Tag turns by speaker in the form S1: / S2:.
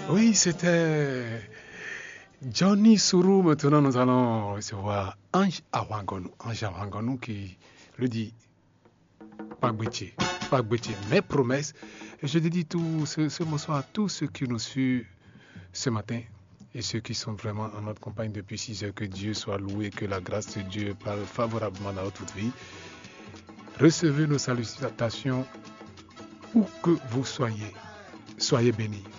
S1: Oui, c'était Johnny Sourou. Maintenant, nous allons recevoir Ange Awangonou. Ange Awangonou qui le dit pas Gbetché, mes promesses. Et je dédie tout ce morceau à tous ceux qui nous suivent ce matin et ceux qui sont vraiment en notre compagnie depuis 6 heures. Que Dieu soit loué, que la grâce de Dieu parle favorablement dans notre vie. Recevez nos salutations où que vous soyez. Soyez bénis.